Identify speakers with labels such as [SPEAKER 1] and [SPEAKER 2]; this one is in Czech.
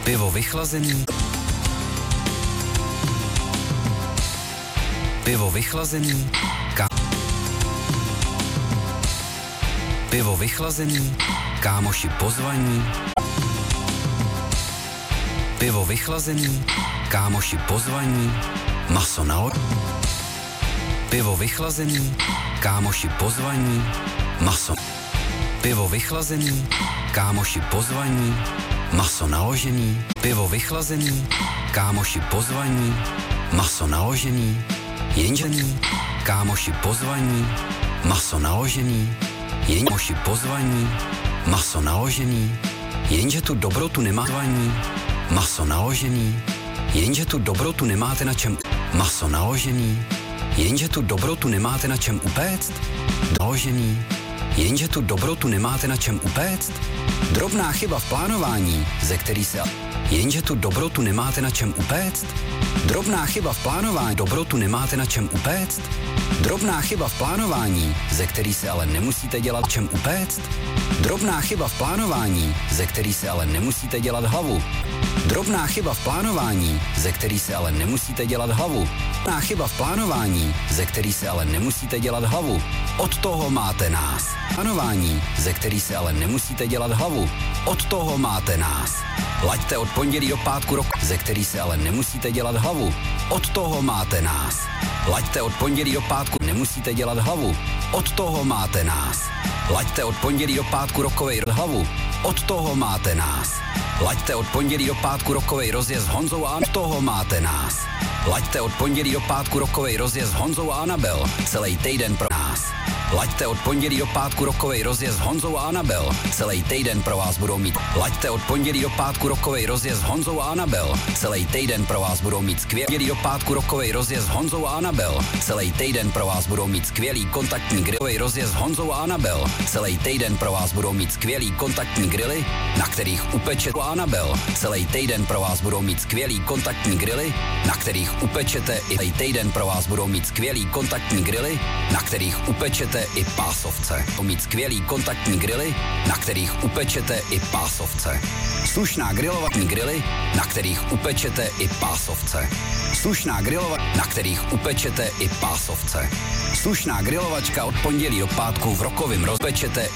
[SPEAKER 1] Pivo vychlazený. Pivo vychlazený. Pivo vychlazený. Kámoši pozvaní. Pivo vychlazený. Kámoši pozvaní. Maso na Pivo vychlazený. Kámoši pozvaní. Maso. Pivo vychlazený. Kámoši pozvaní. Maso naložený. Pivo vychlazený. Kámoši pozvaní. Maso naložený. Jenže kámoši pozvaní. Maso naložený. Jenže pozvaní. Maso naložený. Jenže tu dobrotu nemá zvaní. Maso naložený. Jenže tu dobrotu nemáte na čem. Maso naložený. Jenže tu dobrotu nemáte na čem upéct. Naložený. Jenže tu dobrotu nemáte na čem upéct. Drobná chyba v plánování, ze který se... Jenže tu dobrotu nemáte na čem upéct. Drobná chyba v plánování, dobrotu nemáte na čem upéct. Drobná chyba v plánování, ze který se ale nemusíte dělat čem upéct. Drobná chyba v plánování, ze který se ale nemusíte dělat hlavu. Drobná chyba v plánování, ze který se ale nemusíte dělat hlavu. Drobná chyba v plánování, ze který se ale nemusíte dělat hlavu. Od toho máte nás. Plánování, ze který se ale nemusíte dělat hlavu. Od toho máte nás. Laďte od pondělí do pátku roku, ze který se ale nemusíte dělat hlavu. Od toho máte nás. Laďte od pondělí do pátku, nemusíte dělat hlavu. Od toho máte nás. Laďte od pondělí do pátku rokovej hlavu. Od toho máte nás. Laďte od pondělí do pátku rokovej rozjezd s Honzou a od toho máte nás. Laďte od pondělí do pátku rokovej rozjezd s Honzou a Anabel. Celý týden pro nás. Laďte od pondělí do pátku rokovej rozjezd s Honzou a Anabel. Celý týden pro vás budou mít. Laďte od pondělí do pátku rokovej rozjezd s Honzou a Anabel. Celý týden pro vás budou mít skvělý do pátku rokovej rozjezd s Honzou a Anabel. Celý týden pro vás budou mít skvělý kontaktní grilovej rozjezd s Honzou a Anabel. Celý týden pro vás budou mít skvělý kontaktní grily, na kterých upečete a Anabel. Celý týden pro vás budou mít skvělý kontaktní grily, na kterých upečete i celý týden pro vás budou mít skvělý kontaktní grily, na kterých upečete i pásovce. Mít skvělý kontaktní grily, na kterých upečete i pásovce. Slušná grilovatní grily, na kterých upečete i pásovce. Slušná grilova, na kterých upečete i pásovce. Slušná grilovačka od pondělí do pátku v rokovém rozpečete